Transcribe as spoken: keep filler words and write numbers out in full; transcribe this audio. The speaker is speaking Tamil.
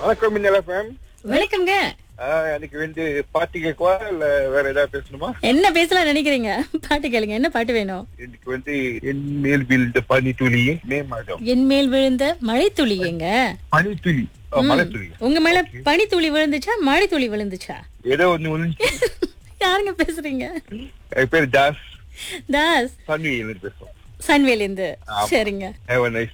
வணக்கம் மின்னல் எஃப்எம். வணக்கம்ங்க. எனக்கு வந்து பாட்டு கேட்கவா இல்ல வேற ஏதாவது பேசணுமா? என்ன பேசலாம் நினைக்கிறீங்க? பாட்டு கேளுங்க. என்ன பாட்டு வேணும்? எனக்கு வந்து என் மேல் விழுந்த பனித்துளி மே மாதம். என் மேல் விழுந்த மழை துளியேங்க. பனித்துளி மழை துளி. உங்க மேல பனி துளி விழுந்துச்சா மழை துளி விழுந்துச்சா? ஏதோ ஒண்ணு விழுந்துச்சு. யாருங்க பேசுறீங்க? என் பேர் தாஸ். தாஸ் சன்வியிலிருந்து பேசுறோம். சன்வேலிந்து. சரிங்க. Have a nice